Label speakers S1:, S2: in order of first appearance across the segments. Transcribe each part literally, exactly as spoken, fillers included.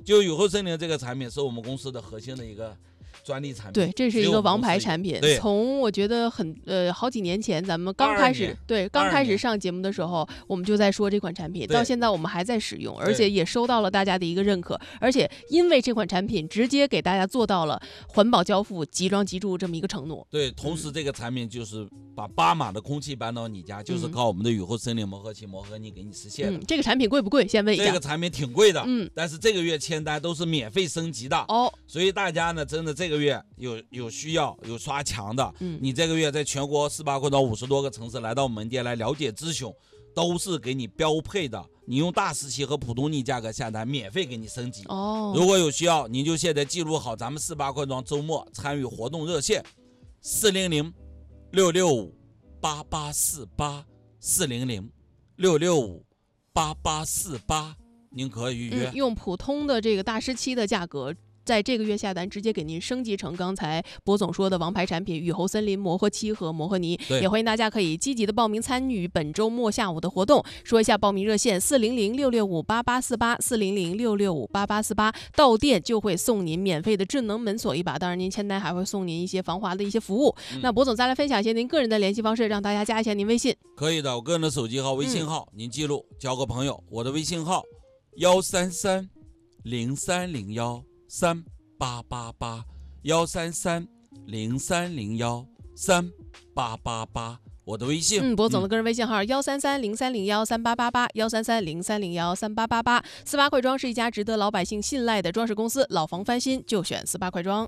S1: 就雨后森林这个产品是我们公司的核心的一个专利产品。
S2: 对，这是一个王牌产品。从我觉得很呃好几年前咱们刚开始对刚开始上节目的时候，我们就在说这款产品，到现在我们还在使用，而且也收到了大家的一个认可，而且因为这款产品直接给大家做到了环保交付、即装即住这么一个承诺。
S1: 对，同时这个产品就是把八码的空气搬到你家，嗯、就是靠我们的雨后森林磨合器磨合你给你实现的、
S2: 嗯。这个产品贵不贵？先问一下。
S1: 这个产品挺贵的，
S2: 嗯，
S1: 但是这个月签单都是免费升级的
S2: 哦，
S1: 所以大家呢，真的这个月有有需要有刷墙的，嗯，你这个月在全国四八快装五十多个城市来到门店来了解咨询，都是给你标配的。你用大时期和普通逆价格下单，免费给你升级。
S2: 哦，
S1: 如果有需要，您就现在记录好咱们四八快装周末参与活动热线：四零零六六五八八四八四零零六六五八八四八，您可以预约、
S2: 嗯。用普通的这个大时期的价格。在这个月下单，直接给您升级成刚才博总说的王牌产品雨后森林磨合漆和磨合泥。也欢迎大家可以积极的报名参与本周末下午的活动。说一下报名热线：四零零六六五八八四八四零零六六五八八四八。到店就会送您免费的智能门锁一把，当然您签单还会送您一些防滑的一些服务。嗯、那博总再来分享一些您个人的联系方式，让大家加一下您微信。
S1: 可以的，我个人的手机号、微信号、嗯、您记录，交个朋友。我的微信号幺三三零三零幺三八八八幺三三零三零幺三八八八，我的微信。
S2: 嗯，博总的个人微信号幺三三零三零幺三八八八幺三三零三零幺三八八八。四八快装是一家值得老百姓信赖的装饰公司，老房翻新就选四八快装。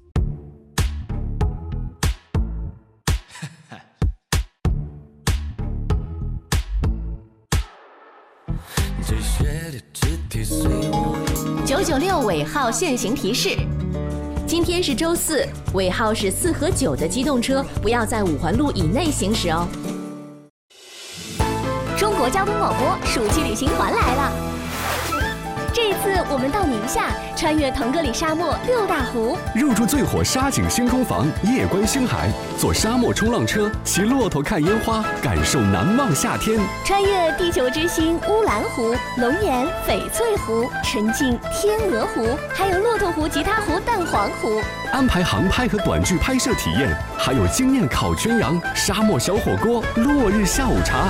S3: 九九六尾号限行提示：今天是周四，尾号是四和九的机动车不要在五环路以内行驶哦。中国交通广播暑期旅行团来了。这一次我们到宁夏，穿越腾格里沙漠六大湖，
S4: 入住最火沙景星空房，夜观星海，坐沙漠冲浪车，骑骆驼看烟花，感受难忘夏天。
S3: 穿越地球之星乌兰湖、龙岩、翡翠湖，沉浸天鹅湖，还有骆驼湖、吉他湖、蛋黄湖。
S4: 安排航拍和短剧拍摄体验，还有惊艳烤全羊、沙漠小火锅、落日下午茶。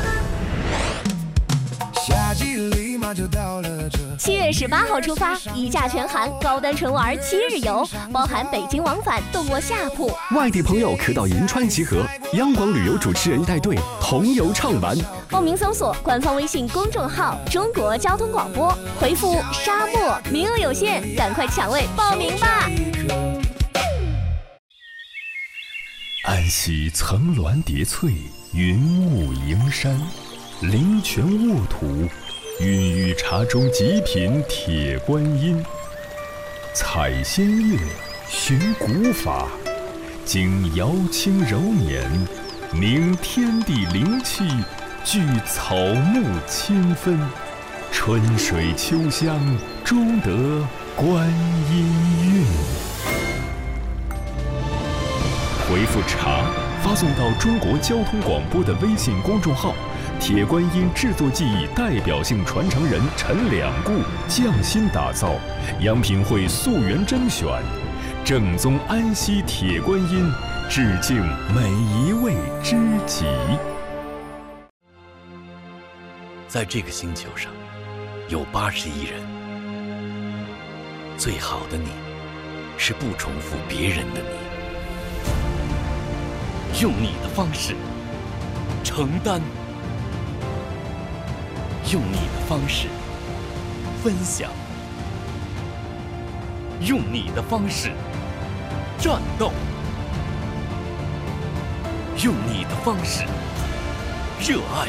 S3: 夏季立马就到了这。七月十八号出发，一价全含，高端纯玩七日游，包含北京往返，动卧下铺。
S4: 外地朋友可到银川集合，央广旅游主持人带队同游畅玩。
S3: 报名搜索官方微信公众号中国交通广播，回复沙漠，名额有限，赶快抢位报名吧。
S4: 安溪层峦叠翠，云雾迎山，灵泉沃土，孕育茶中极品铁观音。采仙乐，寻古法，经瑶清柔年，明天地灵气，聚草木清芬，春水秋香，终得观音韵。回复茶发送到中国交通广播的微信公众号，铁观音制作技艺代表性传承人陈两固匠心打造，央品会溯源甄选，正宗安溪铁观音，致敬每一位知己。
S5: 在这个星球上，有八十亿人，最好的你，是不重复别人的你。用你的方式承担，用你的方式分享，用你的方式战斗，用你的方式热爱，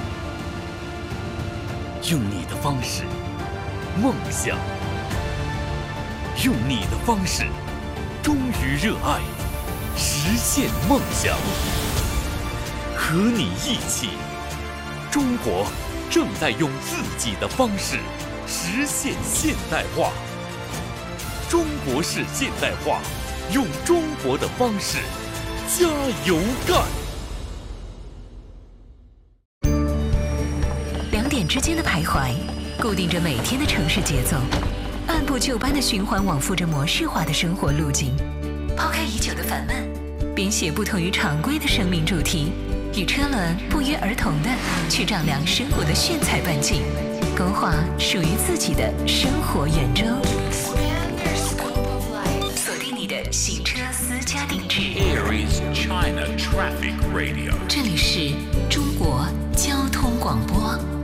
S5: 用你的方式梦想，用你的方式忠于热爱，实现梦想。和你一起，中国正在用自己的方式实现现代化。中国式现代化，用中国的方式加油干。两点之间的徘徊，固定着每天的城市节奏。按
S6: 按部就班的循环往复着模式化的生活路径，抛开已久的烦闷，编写不同于常规的生命主题，与车轮不约而同的去丈量生活的炫彩半径，勾画属于自己的生活圆周。锁定你的行车私家定制。
S5: Aries China Traffic Radio。
S6: 这里是中国交通广播。